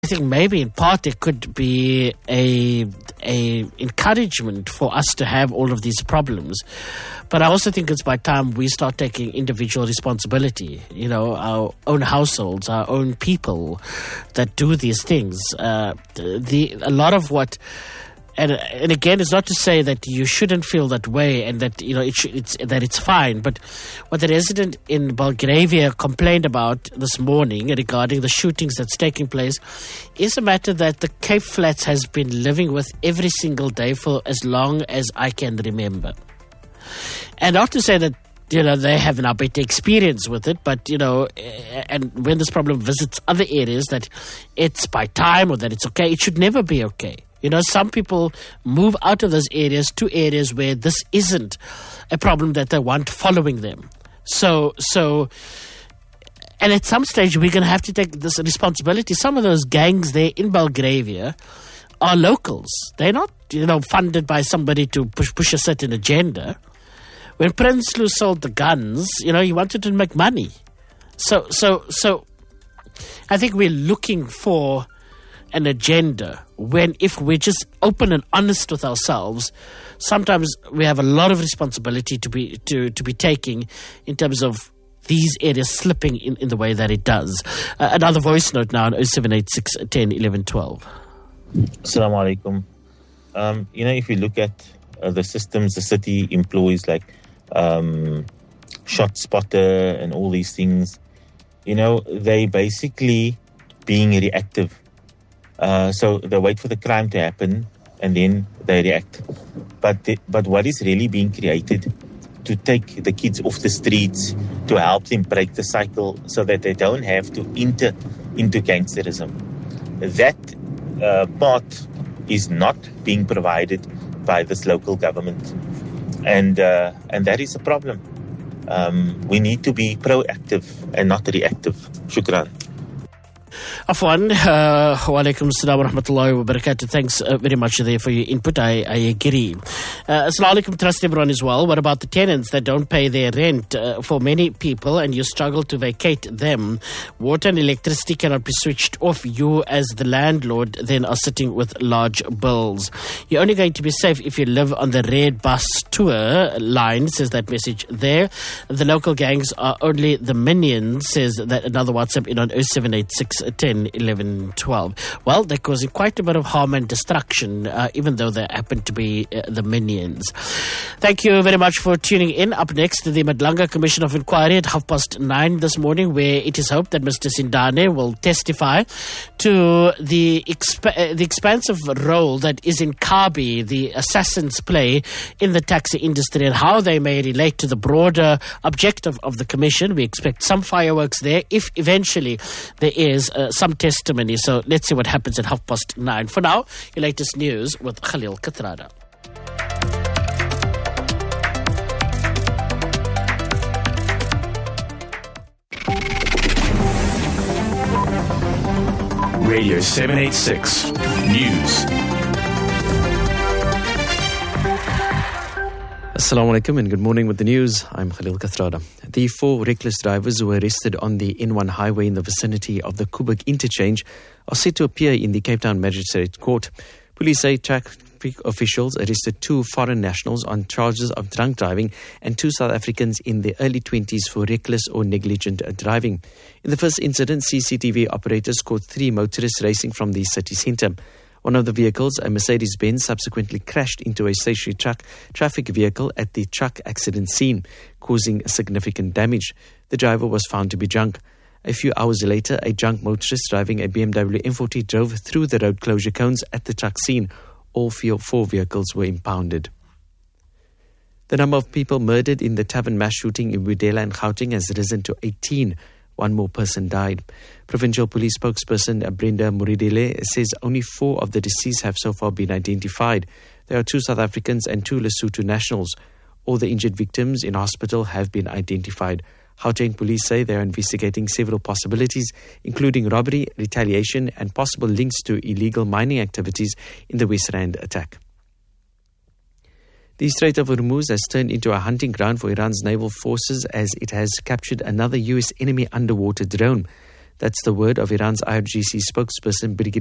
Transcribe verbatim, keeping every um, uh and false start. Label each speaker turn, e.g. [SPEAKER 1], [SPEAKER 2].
[SPEAKER 1] I think maybe in part there could be a a encouragement for us to have all of these problems. But I also think it's by time we start taking individual responsibility, you know, our own households, our own people that do these things. Uh, the a lot of what... And and again, it's not to say that you shouldn't feel that way and that, you know, it should, it's that it's fine. But what the resident in Belgravia complained about this morning regarding the shootings that's taking place is a matter that the Cape Flats has been living with every single day for as long as I can remember. And not to say that, you know, they have now better experience with it, but, you know, and when this problem visits other areas, that it's by time or that it's okay, it should never be okay. You know, some people move out of those areas to areas where this isn't a problem that they want following them. So, so, and at some stage we're going to have to take this responsibility. Some of those gangs there in Belgravia are locals. They're not, you know, funded by somebody to push, push a certain agenda. When Prinsloo sold the guns, you know, he wanted to make money. So, so, so, I think we're looking for an agenda when, if we're just open and honest with ourselves, sometimes we have a lot of responsibility to be to, to be taking in terms of these areas slipping in, in the way that it does. Uh, another voice note now on oh seven eight six, one oh, eleven twelve.
[SPEAKER 2] Assalamu alaikum. Um, you know, if you look at uh, the systems the city employs, like um, Shot Spotter and all these things, you know, they basically being reactive. Uh, so they wait for the crime to happen and then they react. But the, but what is really being created to take the kids off the streets, to help them break the cycle so that they don't have to enter into gangsterism. That uh, part is not being provided by this local government. And, uh, and that is a problem. Um, we need to be proactive and not reactive. Shukran.
[SPEAKER 1] Afwan, uh, wa alaikum assalam wa rahmatullahi wa barakatuh. Thanks uh, very much there for your input. I, I agree. Uh, Assalamu alaikum, trust everyone as well. What about the tenants that don't pay their rent? Uh, for many people, and you struggle to vacate them, water and electricity cannot be switched off. You, as the landlord, then are sitting with large bills. You're only going to be safe if you live on the red bus tour line, says that message there. The local gangs are only the minions, says that another WhatsApp in on oh seven eight six, one oh, eleven twelve. Well, they're causing quite a bit of harm and destruction, uh, even though they happen to be uh, the minions. Thank you very much for tuning in. Up next, the Madlanga Commission of Inquiry at half past nine this morning, where it is hoped that Mister Sindane will testify to the exp- uh, the expansive role that is in Kabi, the assassins play in the taxi industry, and how they may relate to the broader objective of the Commission. We expect some fireworks there, if eventually there is uh, some testimony. So let's see what happens at half past nine. For now, your latest news with Khalil Kathrada.
[SPEAKER 3] Radio seven eighty-six News.
[SPEAKER 4] Assalamu alaikum and good morning with the news. I'm Khalil Kathrada. The four reckless drivers who were arrested on the N one highway in the vicinity of the Koeberg interchange are set to appear in the Cape Town Magistrate Court. Police say traffic officials arrested two foreign nationals on charges of drunk driving and two South Africans in their early twenties for reckless or negligent driving. In the first incident, C C T V operators caught three motorists racing from the city centre. One of the vehicles, a Mercedes-Benz, subsequently crashed into a stationary truck traffic vehicle at the truck accident scene, causing significant damage. The driver was found to be drunk. A few hours later, a drunk motorist driving a B M W M forty drove through the road closure cones at the truck scene. All four vehicles were impounded. The number of people murdered in the tavern mass shooting in Budela and Gauteng has risen to eighteen. One more person died. Provincial Police spokesperson Brenda Muridele says only four of the deceased have so far been identified. There are two South Africans and two Lesotho nationals. All the injured victims in hospital have been identified. Gauteng police say they are investigating several possibilities, including robbery, retaliation, and possible links to illegal mining activities in the West Rand attack. The Strait of Hormuz has turned into a hunting ground for Iran's naval forces as it has captured another U S enemy underwater drone. That's the word of Iran's I R G C spokesperson, Brigadier